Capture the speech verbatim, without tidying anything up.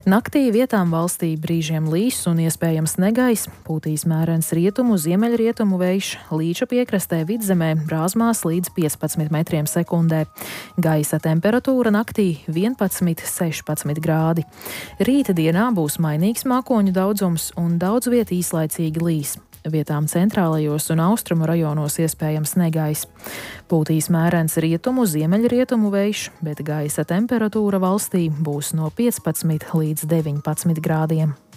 Naktī vietām valstī brīžiem līs un iespējams negaiss, pūtīs mērens rietumu, ziemeļrietumu vējš, Līča piekrastē vidzemē brāzmās līdz piecpadsmit metriem sekundē. Gaisa temperatūra naktī vienpadsmit līdz sešpadsmit grādi. Rīta dienā būs mainīgs mākoņu daudzums un daudz viet īslaicīgi līs. Vietām centrālajos un austrumu rajonos iespējams negaiss. Pūtīs mērens rietumu, ziemeļrietumu vējš, bet gaisa temperatūra valstī būs no piecpadsmit līdz deviņpadsmit grādiem.